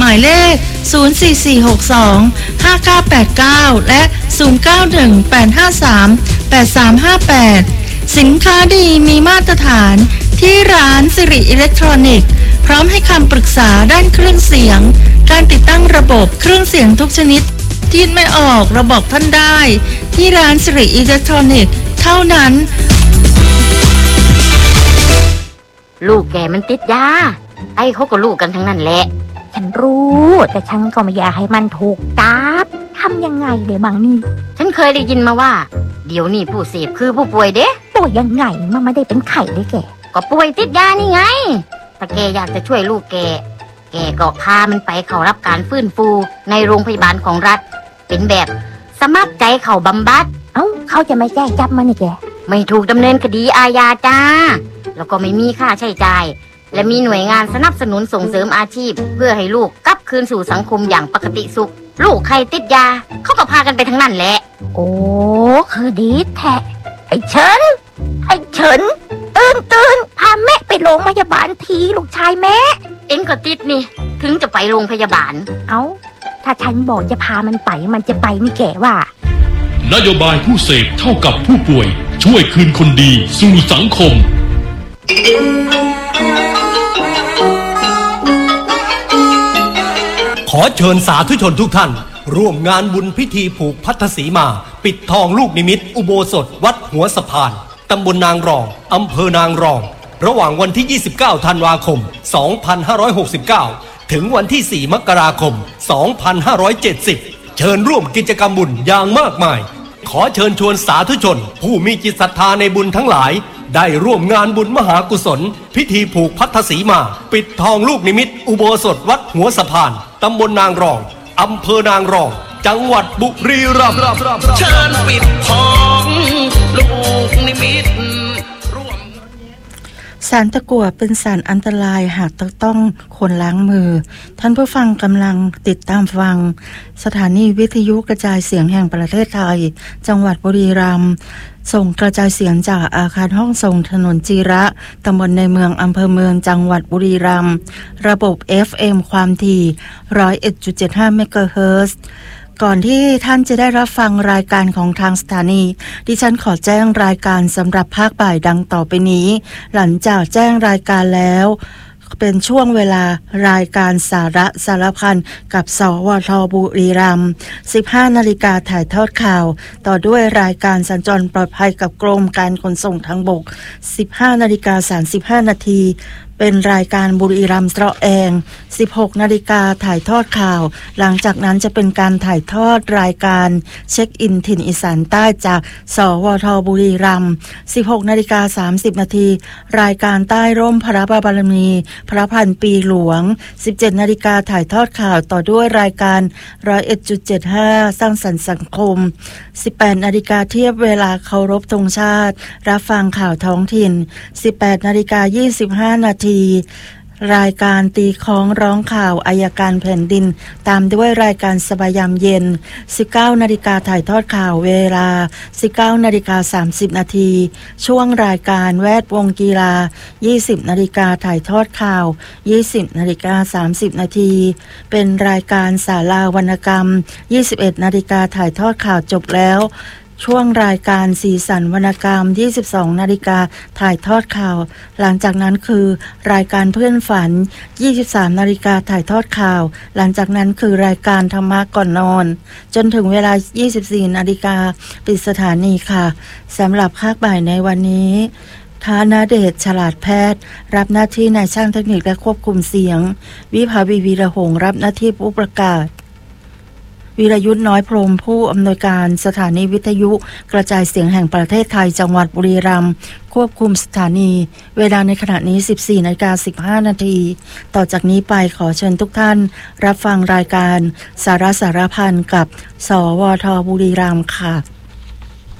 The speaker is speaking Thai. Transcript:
ายเลข044625989และ0918538358สินค้าดีมีมาตรฐานที่ร้านสิริอิเล็กทรอนิกส์พร้อมให้คำปรึกษาด้านเครื่องเสียงการติดตั้งระบบเครื่องเสียงทุกชนิดที่ไม่ออกเราบอกท่านได้ที่ร้านสิริอิเล็กทรอนิกส์เท่านั้นลูกแกมันติดยาไอ้เขาก็ลูกกันทั้งนั้นแหละฉันรู้แต่ฉันก็ไม่อยากให้มันถูกจับทำยังไงเดี๋ยวบางนี่ฉันเคยได้ยินมาว่าเดี๋ยวนี้ผู้เสพคือผู้ป่วยเด้ป่วยยังไงมันไม่ได้เป็นไข้เลยแกก็ป่วยติดยานี่ไงถ้าแกอยากจะช่วยลูกแกก็พามันไปเข้ารับการฟื้นฟูในโรงพยาบาลของรัฐเป็นแบบสมัครใจเข้าบำบัดเขาจะไม่แจ้งจับมันนี่แกไม่ถูกดำเนินคดีอาญาจ้าแล้วก็ไม่มีค่าใช้จ่ายและมีหน่วยงานสนับสนุนส่งเสริมอาชีพเพื่อให้ลูกกลับคืนสู่สังคมอย่างปกติสุขลูกใครติดยาเขาก็พากันไปทั้งนั้นแหละโอ้คือดีแท้ไอ้เฉินตื่นพาแม่ไปโรงพยาบาลทีลูกชายแม่เอ็งก็ติดนี่ถึงจะไปโรงพยาบาลถ้าฉันบอกจะพามันไปมันจะไปนี่แกว่านโยบายผู้เสพเท่ากับผู้ป่วยช่วยคืนคนดีสู่สังคมขอเชิญสาธุชนทุกท่านร่วมงานบุญพิธีผูกพัทธสีมาปิดทองลูกนิมิตอุโบสถวัดหัวสะพานตำบลนางรองอำเภอนางรองระหว่างวันที่29ธันวาคม2569ถึงวันที่4มกราคม2570เชิญร่วมกิจกรรมบุญอย่างมากมายขอเชิญชวนสาธุชนผู้มีจิตศรัทธาในบุญทั้งหลายได้ร่วมงานบุญมหากุศลพิธีผูกพัทธสีมาปิดทองลูกนิมิตอุโบสถวัดหัวสะพานตำบลนางรองอำเภอนางรองจังหวัดบุรีรัมย์เชิญปิดทองลูกนิมิตสารตะกั่วเป็นสารอันตรายหากต้องคนล้างมือท่านผู้ฟังกำลังติดตามฟังสถานีวิทยุกระจายเสียงแห่งประเทศไทยจังหวัดบุรีรัมย์ส่งกระจายเสียงจากอาคารห้องส่งถนนจีระตำบลในเมืองอำเภอเมืองจังหวัดบุรีรัมย์ระบบ FM ความถี่ 101.75 เมกะเฮิรตซ์ก่อนที่ท่านจะได้รับฟังรายการของทางสถานีดิฉันขอแจ้งรายการสำหรับภาคบ่ายดังต่อไปนี้หลังจากแจ้งรายการแล้วเป็นช่วงเวลารายการสาระสารพันกับสวท.บุรีรัมย์ 15 นาฬิกาถ่ายทอดข่าวต่อด้วยรายการสัญจรปลอดภัยกับกรมการขนส่งทางบก 15 นาฬิกา 35 นาทีเป็นรายการบุรีรัมย์เตาะแอง 16 นาฬิกาถ่ายทอดข่าวหลังจากนั้นจะเป็นการถ่ายทอดรายการเช็คอินถิ่นอีสานใต้จากสวท.บุรีรัมย์ 16 นาฬิกา 30 นาทีรายการใต้ร่มพระบารมีพระพันปีหลวง 17 นาฬิกาถ่ายทอดข่าวต่อด้วยรายการ 101.75 สร้างสรรค์สังคม 18 นาฬิกาเทียบเวลาเคารพธงชาติรับฟังข่าวท้องถิ่น 18 นาฬิกา 25 นาทีรายการตีค้องร้องข่าวอัยการแผ่นดินตามด้วยรายการสบายยามเย็น 19 นาฬิกาถ่ายทอดข่าวเวลา 19 นาฬิกา 30 นาทีช่วงรายการแวดวงกีฬา 20 นาฬิกาถ่ายทอดข่าว 20 นาฬิกา 30 นาทีเป็นรายการศาลาวรรณกรรม 21 นาฬิกาถ่ายทอดข่าวจบแล้วช่วงรายการสีสันวรรณกรรม 22 นาฬิกาถ่ายทอดข่าวหลังจากนั้นคือรายการเพื่อนฝัน 23 นาฬิกาถ่ายทอดข่าวหลังจากนั้นคือรายการธรรมะก่อนนอนจนถึงเวลา 24 นาฬิกาปิดสถานีค่ะสำหรับภาคบ่ายในวันนี้ธนเดชฉลาดแพทย์รับหน้าที่นายช่างเทคนิคและควบคุมเสียงวิภาวีวีระหงรับหน้าที่ผู้ประกาศวีรยุทธน้อยพรหมผู้อำนวยการสถานีวิทยุกระจายเสียงแห่งประเทศไทยจังหวัดบุรีรัมย์ควบคุมสถานีเวลาในขณะนี้ 14:15 นาทีต่อจากนี้ไปขอเชิญทุกท่านรับฟังรายการสาระสารพันกับสวท.บุรีรัมย์ค่ะ